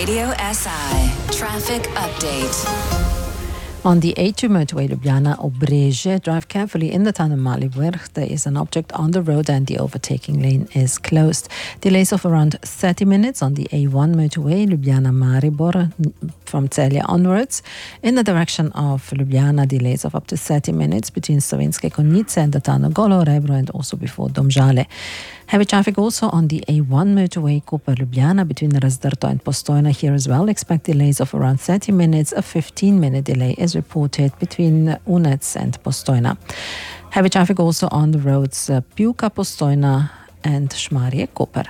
Radio SI Traffic Update. On the A2 motorway Ljubljana-Obrežje, drive carefully in the town of Mariborg. There is an object on the road and the overtaking lane is closed. Delays of around 30 minutes on the A1 motorway Ljubljana-Maribor from Celje onwards. In the direction of Ljubljana, delays of up to 30 minutes between Slovenske Konjice and the town of Golo Rebro and also before Domžale. Heavy traffic also on the A1 motorway Koper-Ljubljana between Razdrto and Postojna. Here as well, expect delays of around 30 minutes. A 15-minute delay is reported between Unec and Postojna. Heavy traffic also on the roads Pivka, Postojna and Šmarje-Koper.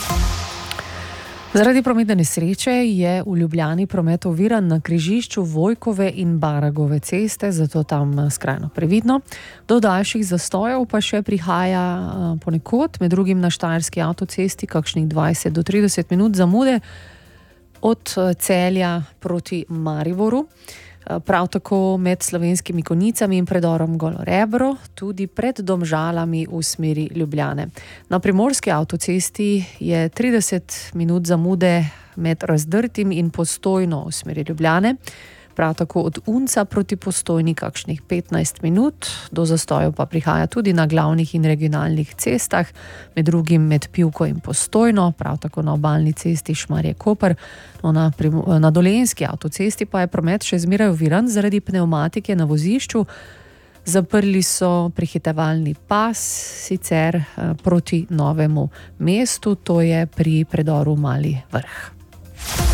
Zaradi prometne nesreče je v Ljubljani promet oviran na križišču Vojkove in Baragove ceste, zato tam skrajno previdno. Do daljših zastojev pa še prihaja ponekod, med drugim na Štajerski avtocesti, kakšnih 20 do 30 minut zamude od Celja proti Mariboru. Prav tako med Slovenskimi Konjicami in predorom Golo Rebro, tudi pred Domžalami v smeri Ljubljane. Na Primorski avtocesti je 30 minut zamude med Razdrtim in Postojno v smeri Ljubljane. Prav tako od Unca proti Postojni kakšnih 15 minut, do zastojev pa prihaja tudi na glavnih in regionalnih cestah, med drugim med Pivko in Postojno, prav tako na obalni cesti Šmarje-Koper. Na Dolenjski avtocesti pa je promet še zmeraj oviran zaradi pnevmatike na vozišču. Zaprli so prehitevalni pas, sicer proti Novemu mestu, to je pri predoru Mali Vrh.